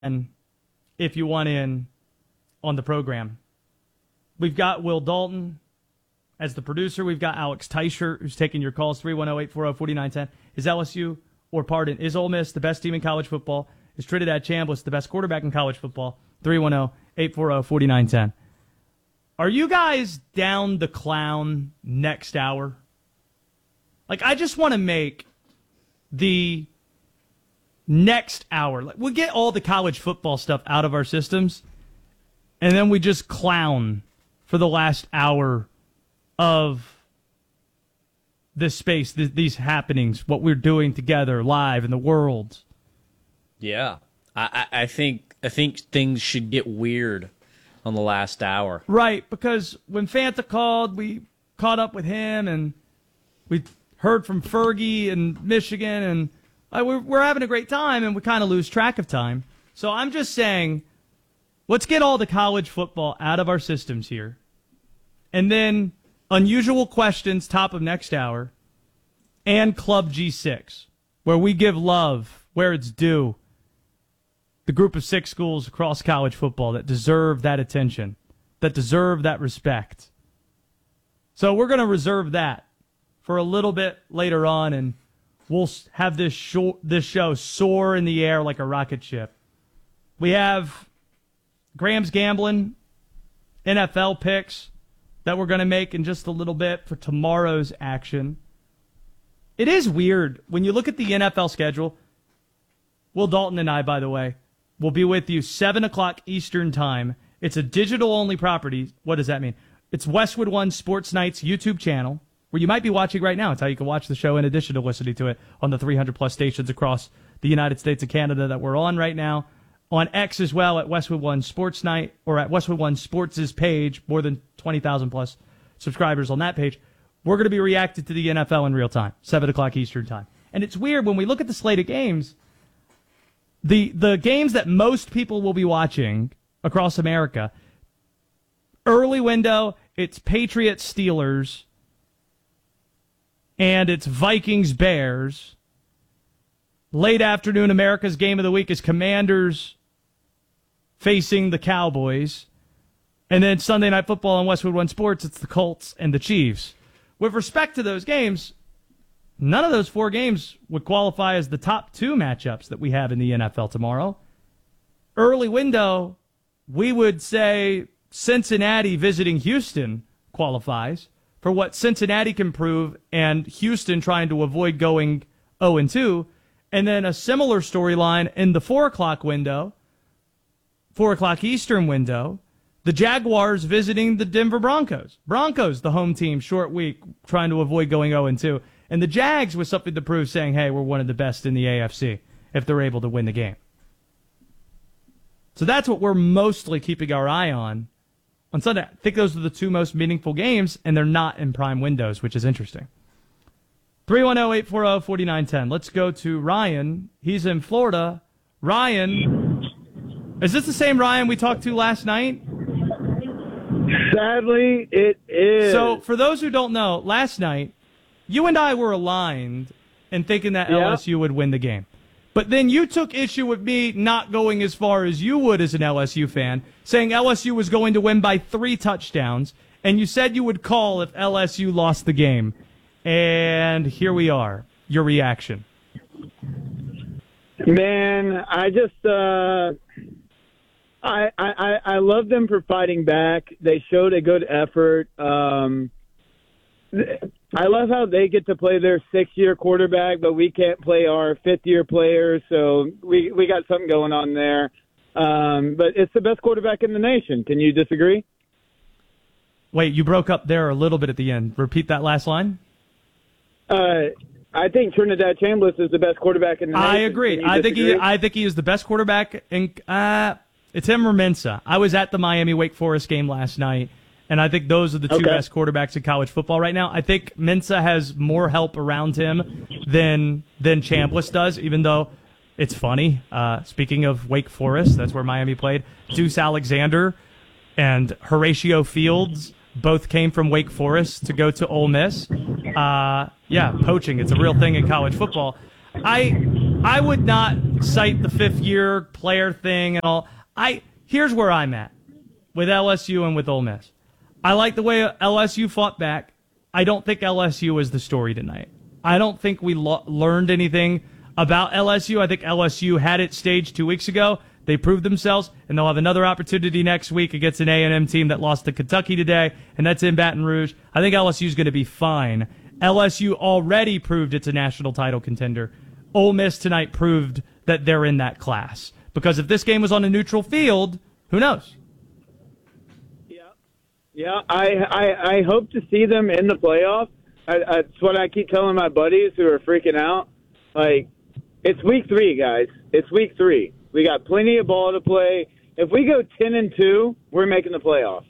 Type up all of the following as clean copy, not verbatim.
And if you want in on the program, we've got Will Dalton as the producer. We've got Alex Teicher, who's taking your calls, 310-840-4910. Is Ole Miss the best team in college football? Is Trinidad Chambliss the best quarterback in college football? 310-840-4910. Are you guys down the clown next hour? Like, I just want to make the next hour. Like, we'll get all the college football stuff out of our systems, and then we just clown for the last hour of this space, these happenings, what we're doing together live in the world. Yeah, I think things should get weird on the last hour. Right, because when Fanta called, we caught up with him, and we heard from Fergie in Michigan, and we're having a great time, and we kind of lose track of time. So I'm just saying, let's get all the college football out of our systems here. And then unusual questions, top of next hour, and Club G6, where we give love where it's due. The group of 6 schools across college football that deserve that attention, that deserve that respect. So we're going to reserve that for a little bit later on, and we'll have this show soar in the air like a rocket ship. We have Graham's Gambling NFL picks that we're going to make in just a little bit for tomorrow's action. It is weird when you look at the NFL schedule. Will Dalton and I, by the way, will be with you 7 o'clock Eastern Time. It's a digital-only property. What does that mean? It's Westwood One Sports Night's YouTube channel, where you might be watching right now. It's how you can watch the show in addition to listening to it on the 300-plus stations across the United States and Canada that we're on right now. On X as well at Westwood One Sports Night, or at Westwood One Sports' page, more than 20,000-plus subscribers on that page. We're going to be reacting to the NFL in real time, 7 o'clock Eastern Time. And it's weird when we look at the slate of games, the games that most people will be watching across America, early window, it's Patriots-Steelers, and it's Vikings-Bears. Late afternoon, America's game of the week is Commanders facing the Cowboys. And then Sunday Night Football on Westwood One Sports, it's the Colts and the Chiefs. With respect to those games, none of those 4 games would qualify as the top 2 matchups that we have in the NFL tomorrow. Early window, we would say Cincinnati visiting Houston qualifies for what Cincinnati can prove, and Houston trying to avoid going 0-2. And then a similar storyline in the 4 o'clock window, 4 o'clock Eastern window, the Jaguars visiting the Denver Broncos. Broncos, the home team, short week, trying to avoid going 0-2. And the Jags with something to prove, saying, hey, we're one of the best in the AFC if they're able to win the game. So that's what we're mostly keeping our eye on Sunday. I think those are the 2 most meaningful games, and they're not in prime windows, which is interesting. 310-840-4910. Let's go to Ryan. He's in Florida. Ryan, is this the same Ryan we talked to last night? Sadly, it is. So for those who don't know, last night, you and I were aligned in thinking that LSU would win the game. But then you took issue with me not going as far as you would as an LSU fan, saying LSU was going to win by 3 touchdowns, and you said you would call if LSU lost the game. And here we are. Your reaction. Man, I just I love them for fighting back. They showed a good effort. I love how they get to play their 6-year quarterback, but we can't play our 5th-year players, so we got something going on there. But it's the best quarterback in the nation. Can you disagree? Wait, you broke up there a little bit at the end. Repeat that last line. I think Trinidad Chambliss is the best quarterback in the nation. I agree. I think he is the best quarterback. It's him or Mensa. I was at the Miami Wake Forest game last night, and I think those are the 2 best quarterbacks in college football right now. I think Mensa has more help around him than Chambliss does, even though it's funny. Speaking of Wake Forest, that's where Miami played. Deuce Alexander and Horatio Fields both came from Wake Forest to go to Ole Miss. Poaching, it's a real thing in college football. I would not cite the fifth-year player thing and all. Here's where I'm at with LSU and with Ole Miss. I like the way LSU fought back. I don't think LSU is the story tonight. I don't think we learned anything about LSU. I think LSU had it staged 2 weeks ago. They proved themselves, and they'll have another opportunity next week against an A&M team that lost to Kentucky today, and that's in Baton Rouge. I think LSU is going to be fine. LSU already proved it's a national title contender. Ole Miss tonight proved that they're in that class. Because if this game was on a neutral field, who knows? Yeah, I hope to see them in the playoff. That's what I keep telling my buddies who are freaking out. Like, it's week 3, guys. It's week 3. We got plenty of ball to play. If we go 10-2, we're making the playoff.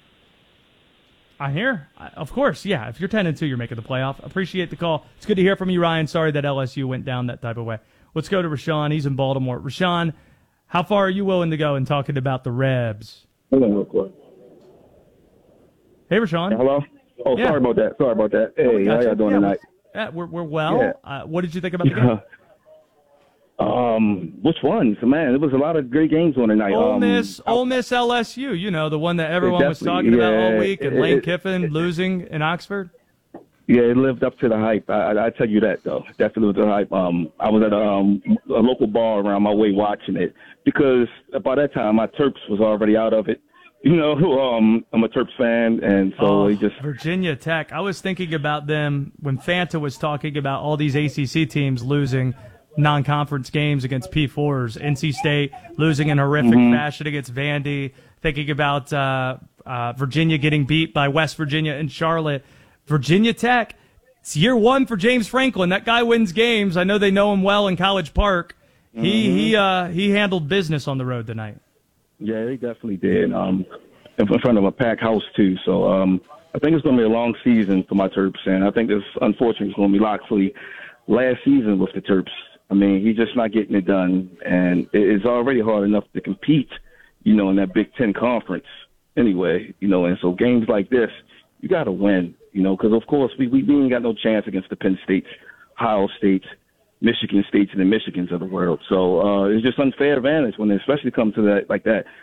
I hear. Of course, yeah. If you're 10-2, you're making the playoff. Appreciate the call. It's good to hear from you, Ryan. Sorry that LSU went down that type of way. Let's go to Rashawn. He's in Baltimore. Rashawn, how far are you willing to go in talking about the Rebs? Hold on real quick. Hey, Rashawn. Hello? Oh, yeah. Sorry about that. Hey, how y'all doing tonight? We're well. Yeah. What did you think about the game? Which one? So, man, there was a lot of great games on tonight. Ole Miss LSU, you know, the one that everyone was talking about all week, and Lane Kiffin losing in Oxford. Yeah, it lived up to the hype. I tell you that, though. Definitely lived up to the hype. I was at a local bar around my way watching it because by that time my Terps was already out of it. You know, I'm a Terps fan, and so he just Virginia Tech. I was thinking about them when Fanta was talking about all these ACC teams losing non-conference games against P4s. NC State losing in horrific fashion against Vandy. Thinking about Virginia getting beat by West Virginia and Charlotte. Virginia Tech, it's year 1 for James Franklin. That guy wins games. I know they know him well in College Park. He handled business on the road tonight. Yeah, they definitely did. In front of a packed house, too. So I think it's going to be a long season for my Terps. And I think this, unfortunately, is going to be Loxley last season with the Terps. I mean, he's just not getting it done. And it's already hard enough to compete, you know, in that Big Ten conference anyway. You know, and so games like this, you got to win, you know, because, of course, we ain't got no chance against the Penn States, Ohio States, Michigan States, and the Michigans of the world. So it's just unfair advantage when it especially comes to that, like that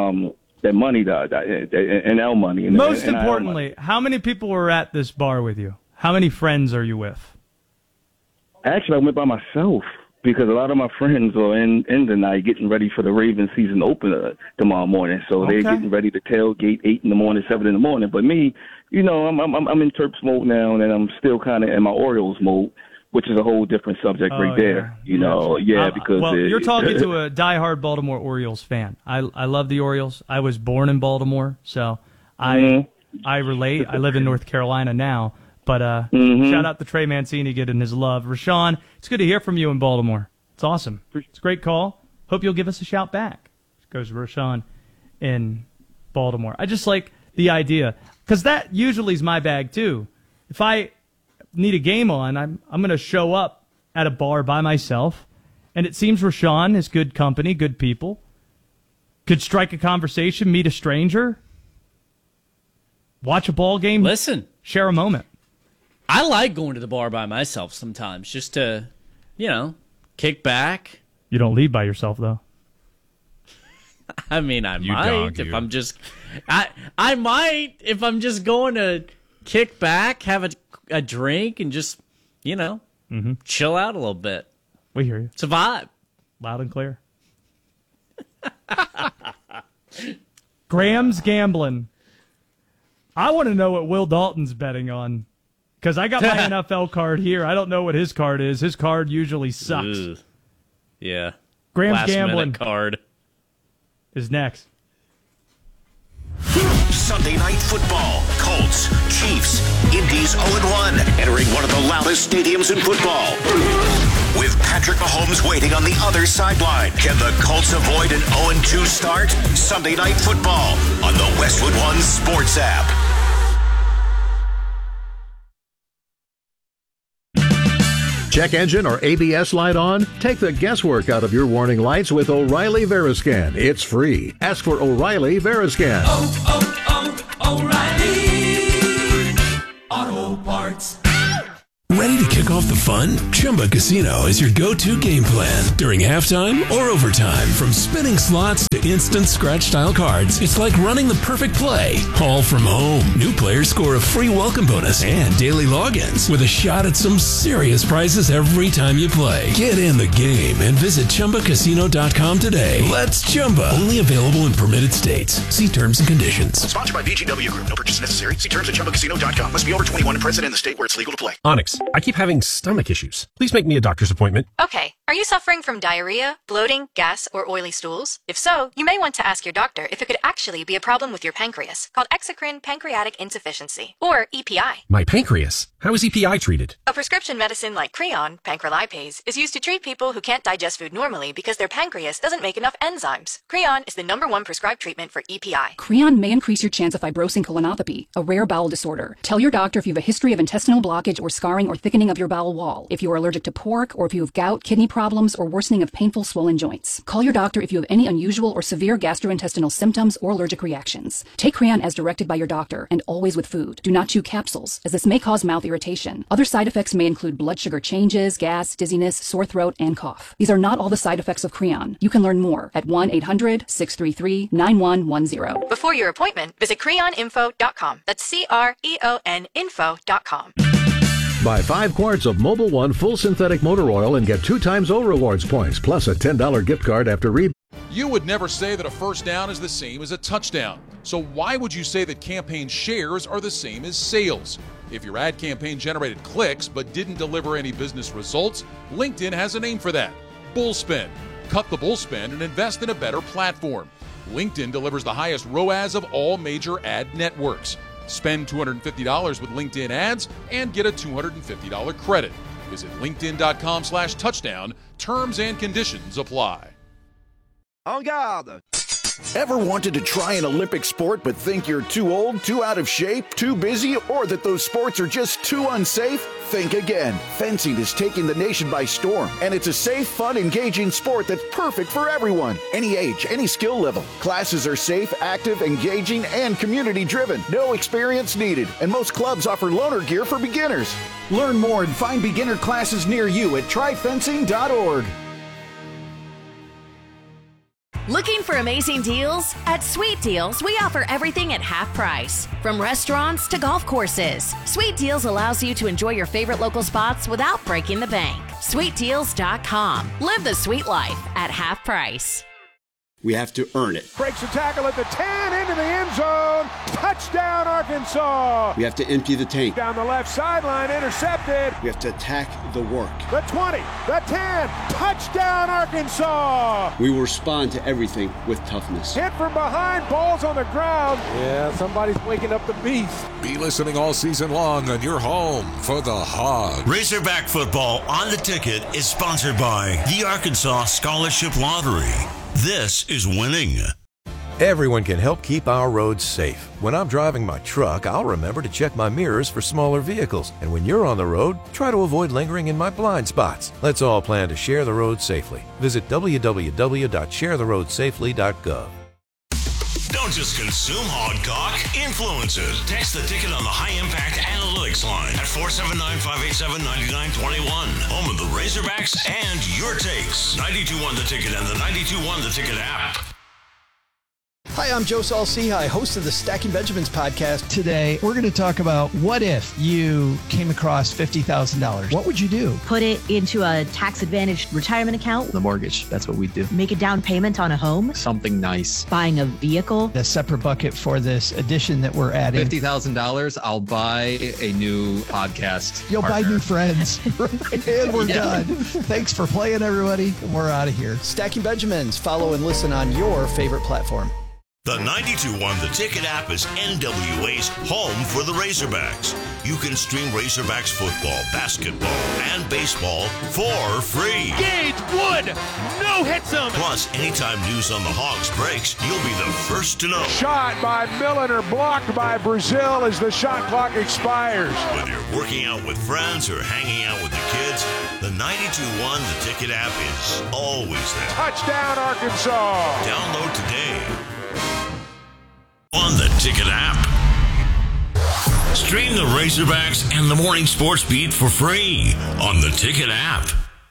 money, that NL money. Most importantly, how many people were at this bar with you? How many friends are you with? Actually, I went by myself because a lot of my friends are in the night getting ready for the Ravens season opener tomorrow morning. So they're getting ready to tailgate 8 in the morning, 7 in the morning. But me, you know, I'm in Terps mode now, and I'm still kind of in my Orioles mode, which is a whole different subject there. You know, because you're talking to a diehard Baltimore Orioles fan. I love the Orioles. I was born in Baltimore, so I relate. I live in North Carolina now, but shout out to Trey Mancini getting his love. Rashawn, it's good to hear from you in Baltimore. It's awesome. It's a great call. Hope you'll give us a shout back. Goes Rashawn in Baltimore. I just like the idea because that usually is my bag too. If I need a game on, I'm going to show up at a bar by myself, and it seems Rashawn is good company, good people. Could strike a conversation, meet a stranger, watch a ball game, share a moment. I like going to the bar by myself sometimes, just to, you know, kick back. You don't leave by yourself, though. I mean, I might if I'm just, I might if I'm just going to kick back, have a drink, and just, you know, chill out a little bit. We hear you. It's a vibe. Loud and clear. Graham's gambling. I want to know what Will Dalton's betting on because I got my NFL card here. I don't know what his card is. His card usually sucks. Ugh. Yeah. Graham's Last gambling minute card is next. Sunday Night Football. Colts, Chiefs, Indy's 0-1, entering one of the loudest stadiums in football. With Patrick Mahomes waiting on the other sideline, can the Colts avoid an 0-2 start? Sunday Night Football on the Westwood One Sports app. Check engine or ABS light on? Take the guesswork out of your warning lights with O'Reilly Veriscan. It's free. Ask for O'Reilly Veriscan. O'Reilly Auto Parts. Ready to kick off the fun? Chumba Casino is your go-to game plan during halftime or overtime. From spinning slots to instant scratch-style cards, it's like running the perfect play, all from home. New players score a free welcome bonus and daily logins with a shot at some serious prizes every time you play. Get in the game and visit ChumbaCasino.com today. Let's Chumba. Only available in permitted states. See terms and conditions. Sponsored by VGW Group. No purchase necessary. See terms at ChumbaCasino.com. Must be over 21 and present in the state where it's legal to play. Onyx, I keep having stomach issues. Please make me a doctor's appointment. Okay. Are you suffering from diarrhea, bloating, gas, or oily stools? If so, you may want to ask your doctor if it could actually be a problem with your pancreas, called exocrine pancreatic insufficiency, or EPI. My pancreas? How is EPI treated? A prescription medicine like Creon, pancrelipase, is used to treat people who can't digest food normally because their pancreas doesn't make enough enzymes. Creon is the #1 prescribed treatment for EPI. Creon may increase your chance of fibrosing colonopathy, a rare bowel disorder. Tell your doctor if you have a history of intestinal blockage or scarring or thickening of your bowel wall, if you are allergic to pork, or if you have gout, kidney problems, or worsening of painful swollen joints. Call your doctor if you have any unusual or severe gastrointestinal symptoms or allergic reactions. Take Creon as directed by your doctor, and always with food. Do not chew capsules, as this may cause mouth irritation. Other side effects may include blood sugar changes, gas, dizziness, sore throat, and cough. These are not all the side effects of Creon. You can learn more at 1-800-633-9110. Before your appointment, visit creoninfo.com. That's CREON info.com. Buy 5 quarts of Mobil 1 full synthetic motor oil and get 2 times O Rewards points, plus a $10 gift card after You would never say that a first down is the same as a touchdown. So why would you say that campaign shares are the same as sales? If your ad campaign generated clicks but didn't deliver any business results, LinkedIn has a name for that: bullspend. Cut the bullspend and invest in a better platform. LinkedIn delivers the highest ROAS of all major ad networks. Spend $250 with LinkedIn ads and get a $250 credit. Visit linkedin.com/touchdown. Terms and conditions apply. En garde! Ever wanted to try an Olympic sport but think you're too old, too out of shape, too busy, or that those sports are just too unsafe? Think again. Fencing is taking the nation by storm, and it's a safe, fun, engaging sport that's perfect for everyone. Any age, any skill level. Classes are safe, active, engaging, and community-driven. No experience needed, and most clubs offer loaner gear for beginners. Learn more and find beginner classes near you at tryfencing.org. Looking for amazing deals? At Sweet Deals, we offer everything at half price. From restaurants to golf courses, Sweet Deals allows you to enjoy your favorite local spots without breaking the bank. SweetDeals.com. Live the sweet life at half price. We have to earn it. Breaks a tackle at the 10, into the end zone. Touchdown, Arkansas. We have to empty the tank. Down the left sideline, intercepted. We have to attack the work. The 20, the 10, touchdown, Arkansas. We will respond to everything with toughness. Hit from behind, ball's on the ground. Yeah, somebody's waking up the beast. Be listening all season long on your home for the Hog. Razorback football on the ticket is sponsored by the Arkansas Scholarship Lottery. This is winning. Everyone can help keep our roads safe. When I'm driving my truck, I'll remember to check my mirrors for smaller vehicles. And when you're on the road, try to avoid lingering in my blind spots. Let's all plan to share the road safely. Visit www.sharetheroadsafely.gov. Don't just consume Hogcock, influence it. Text the ticket on the High Impact Analytics line at 479-587-9921. Home of the Razorbacks and your takes. 92.1 The Ticket and the 92.1 The Ticket app. Hi, I'm Joe Saul-Sehy, host of the Stacking Benjamins podcast. Today, we're going to talk about what if you came across $50,000. What would you do? Put it into a tax-advantaged retirement account. The mortgage, that's what we do. Make a down payment on a home. Something nice. Buying a vehicle. A separate bucket for this addition that we're adding. $50,000, I'll buy a new podcast You'll partner. buy new friends. And we're done. Thanks for playing, everybody. We're out of here. Stacking Benjamins. Follow and listen on your favorite platform. The 92.1 The Ticket app is NWA's home for the Razorbacks. You can stream Razorbacks football, basketball, and baseball for free. Gage Wood, no hits him. Plus, anytime news on the Hogs breaks, you'll be the first to know. Shot by Milliner, blocked by Brazil as the shot clock expires. Whether you're working out with friends or hanging out with the kids, the 92.1 The Ticket app is always there. Touchdown, Arkansas. Download today on the Ticket app. Stream the Razorbacks and the Morning Sports Beat for free on the Ticket app.